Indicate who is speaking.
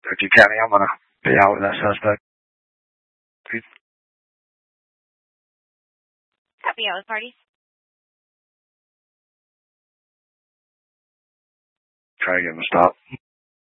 Speaker 1: Duke County, I'm going to be out with that suspect.
Speaker 2: Copy out with parties.
Speaker 1: Try to get him to stop.